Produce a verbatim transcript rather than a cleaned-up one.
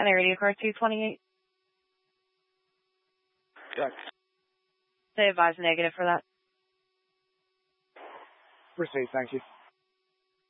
County Radio Car two twenty-eight. Check. They advise negative for that. Proceed, thank you.